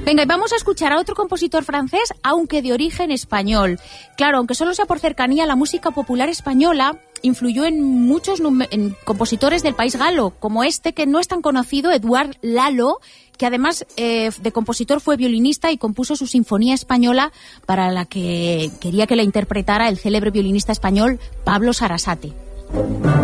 Venga, y vamos a escuchar a otro compositor francés, aunque de origen español. Claro, aunque solo sea por cercanía, la música popular española influyó en muchos compositores del país galo, como este que no es tan conocido, Eduard Lalo, que además de compositor fue violinista y compuso su Sinfonía Española, para la que quería que la interpretara el célebre violinista español Pablo Sarasate.